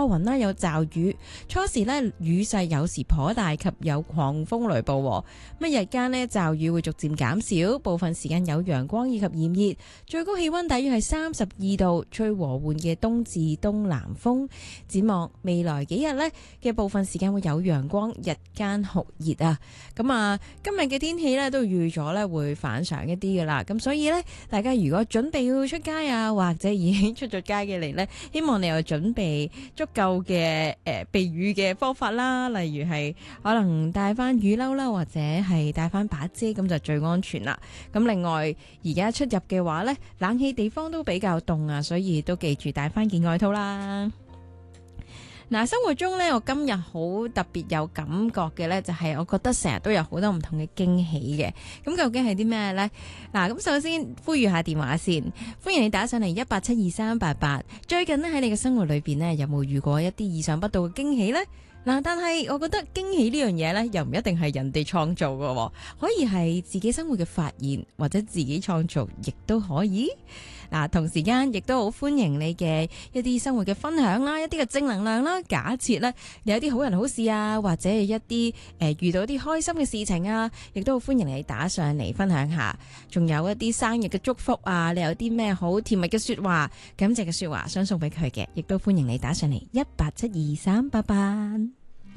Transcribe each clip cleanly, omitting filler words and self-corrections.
雲啦，有驟雨。初時呢，雨勢有時頗大及有狂風雷暴。咁日間呢，驟雨會逐漸減少，部分時間有陽光以及炎熱，最高氣溫大約係32度，吹和緩嘅東至東南風。展望未來幾日呢嘅部分時間會有陽光，日間酷熱啊。咁啊，今日嘅天氣呢都預咗呢會反常一啲噶啦。咁所以呢，大家如果準備要出街啊，或者已經出咗街嘅嚟呢，希望你有準備足夠嘅避雨嘅方法啦，例如係可能帶翻雨褸啦，或者係帶翻把遮，咁就最安全啦。咁另外而家出入嘅話呢，冷氣地方都比較凍啊，所以都記住帶翻件外套啦。嗱，生活中咧，我今日好特別有感覺嘅咧，就係我覺得成日都有好多唔同嘅驚喜嘅。咁究竟係啲咩呢？嗱，咁首先呼籲下電話先，歡迎你打上嚟1872388。最近呢，喺你嘅生活裏邊呢，有冇遇過一啲意想不到嘅驚喜呢？嗱，但係我覺得驚喜呢樣嘢呢，又唔一定係人哋創造嘅，可以係自己生活嘅發現，或者自己創造，亦都可以。嗱，同時間亦都好歡迎你嘅一啲生活嘅分享啦，一啲嘅正能量啦。假設呢，你有啲好人好事啊，或者係一啲遇到一啲開心嘅事情啊，亦都好歡迎你打上嚟分享下。仲有一啲生日嘅祝福啊，你有啲咩好甜蜜嘅說話、感謝嘅說話想送俾佢嘅，亦都歡迎你打上嚟1872388。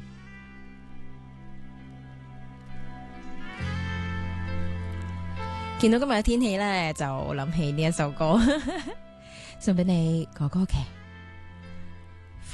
見到今日嘅天氣呢，就諗起呢一首歌，送俾你哥哥嘅。